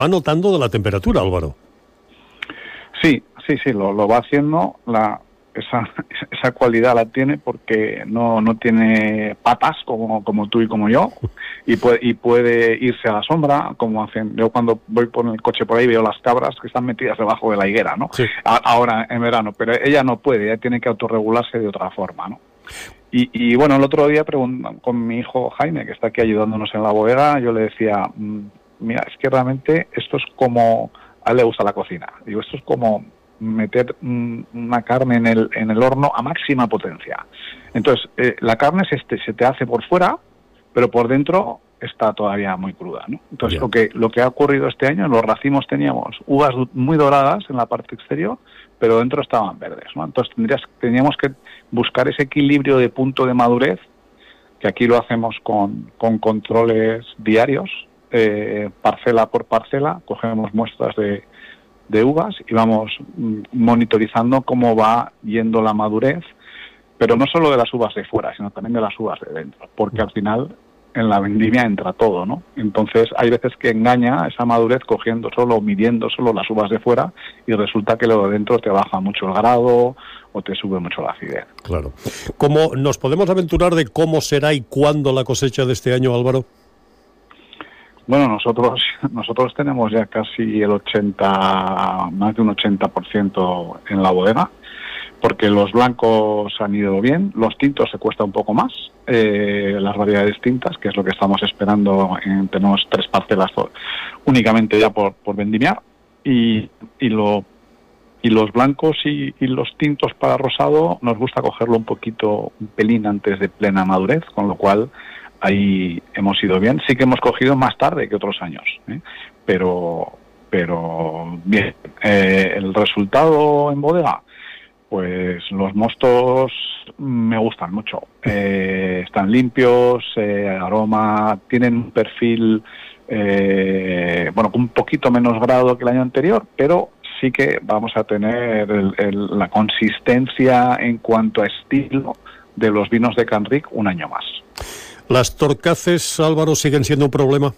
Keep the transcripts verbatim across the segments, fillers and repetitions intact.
va notando de la temperatura, Álvaro. Sí, sí, sí, lo, lo va haciendo. La, esa, esa cualidad la tiene porque no, no tiene patas como, como tú y como yo, y puede, y puede irse a la sombra, como hacen. Yo cuando voy por el coche por ahí veo las cabras que están metidas debajo de la higuera, ¿no? Sí. A, ahora en verano, pero ella no puede, ella tiene que autorregularse de otra forma, ¿no? Y, y bueno, el otro día pregunt- con mi hijo Jaime, que está aquí ayudándonos en la bodega, yo le decía, mira, es que realmente esto es como, a él le gusta la cocina, digo, esto es como meter una carne en el en el horno a máxima potencia. Entonces, eh, la carne se, este, se te hace por fuera, pero por dentro está todavía muy cruda, ¿no? Entonces, Yeah. lo que lo que ha ocurrido este año, en los racimos teníamos uvas muy doradas en la parte exterior, pero dentro estaban verdes, ¿no? Entonces, tendrías, teníamos que buscar ese equilibrio de punto de madurez, que aquí lo hacemos con, con controles diarios, eh, parcela por parcela, cogemos muestras de de uvas y vamos monitorizando cómo va yendo la madurez, pero no solo de las uvas de fuera, sino también de las uvas de dentro, porque al final en la vendimia entra todo, ¿no? Entonces hay veces que engaña esa madurez cogiendo solo, midiendo solo las uvas de fuera, y resulta que lo de dentro te baja mucho el grado o te sube mucho la acidez. Claro. ¿Cómo nos podemos aventurar de cómo será y cuándo la cosecha de este año, Álvaro? Bueno, nosotros nosotros tenemos ya casi el ochenta, más de un ochenta por ciento en la bodega, porque los blancos han ido bien, los tintos se cuesta un poco más, eh, las variedades tintas, que es lo que estamos esperando, en, tenemos tres parcelas únicamente ya por, por vendimiar, y, y, lo, y los blancos y, y los tintos para rosado nos gusta cogerlo un poquito, un pelín antes de plena madurez, con lo cual ahí hemos ido bien. Sí que hemos cogido más tarde que otros años, ¿eh? pero pero bien. Eh, el resultado en bodega, pues los mostos me gustan mucho. Eh, están limpios, eh, aroma, tienen un perfil, eh, bueno, un poquito menos grado que el año anterior, pero sí que vamos a tener el, el, la consistencia en cuanto a estilo de los vinos de Canric un año más. ¿Las torcaces, Álvaro, siguen siendo un problema?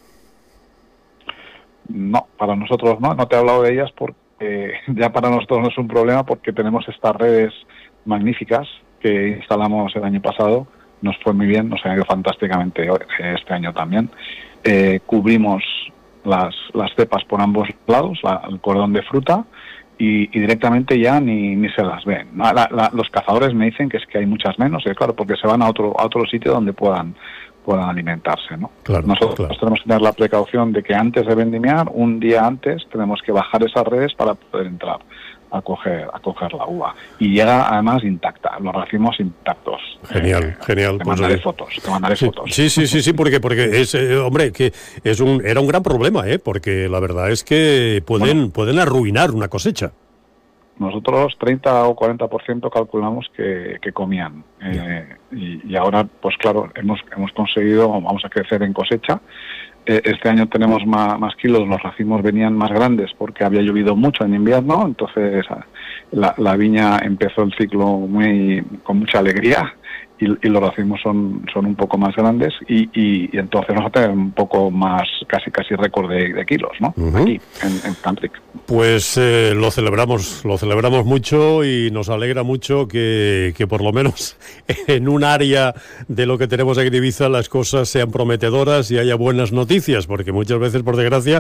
No, para nosotros no. No te he hablado de ellas porque ya para nosotros no es un problema, porque tenemos estas redes magníficas que instalamos el año pasado. Nos fue muy bien, nos ha ido fantásticamente este año también. Eh, cubrimos las, las cepas por ambos lados, la, el cordón de fruta, y, y directamente ya ni, ni se las ven. La, la, los cazadores me dicen que es que hay muchas menos, y claro, porque se van a otro a otro sitio donde puedan puedan alimentarse, ¿no? Claro, Nosotros claro. tenemos que tener la precaución de que antes de vendimiar, un día antes, tenemos que bajar esas redes para poder entrar a coger a coger la uva, y llega además intacta, los racimos intactos. Genial, eh, genial. Te Pues mandaré oye, fotos, te mandaré sí, fotos. Sí, sí, sí, sí, porque porque es eh, hombre, que es un era un gran problema, eh, porque la verdad es que pueden Bueno, pueden arruinar una cosecha. Nosotros treinta o cuarenta por ciento calculamos que, que comían, eh, y, y ahora, pues claro, hemos hemos conseguido, vamos a crecer en cosecha. Eh, este año tenemos más, más kilos, los racimos venían más grandes porque había llovido mucho en invierno, entonces la, la viña empezó el ciclo muy con mucha alegría, y, y los racimos son son un poco más grandes, y, y, y entonces vamos a tener un poco más, casi casi récord de, de kilos, ¿no? Uh-huh. Aquí, en, en Canric. Pues eh, lo celebramos, lo celebramos mucho, y nos alegra mucho que, que por lo menos en un área de lo que tenemos aquí en Ibiza las cosas sean prometedoras y haya buenas noticias, porque muchas veces, por desgracia,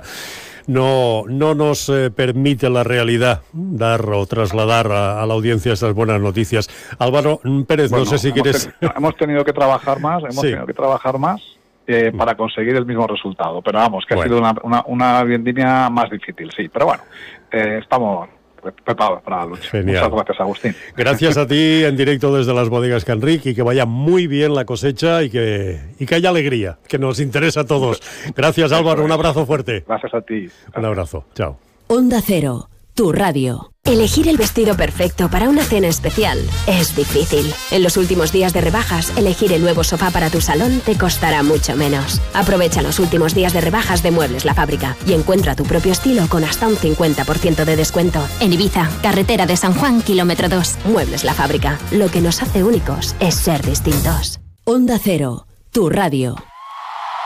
no, no nos eh, permite la realidad dar o trasladar a, a la audiencia estas buenas noticias. Álvaro Pérez, bueno, no sé si hemos quieres... Ten, hemos tenido que trabajar más, hemos sí. tenido que trabajar más eh, para conseguir el mismo resultado, pero vamos, que bueno. ha sido una, una, una vendimia más difícil, sí, pero bueno, eh, estamos preparados para la lucha. Genial. Muchas gracias, Agustín. Gracias a ti, en directo desde las bodegas Canric, y que vaya muy bien la cosecha y que, y que haya alegría, que nos interesa a todos. Gracias, Álvaro, un abrazo fuerte. Gracias a ti. Gracias. Un abrazo, chao. Onda Cero, tu radio. Elegir el vestido perfecto para una cena especial es difícil. En los últimos días de rebajas, elegir el nuevo sofá para tu salón te costará mucho menos. Aprovecha los últimos días de rebajas de Muebles La Fábrica y encuentra tu propio estilo con hasta un cincuenta por ciento de descuento. En Ibiza, carretera de San Juan, kilómetro dos. Muebles La Fábrica. Lo que nos hace únicos es ser distintos. Onda Cero, tu radio.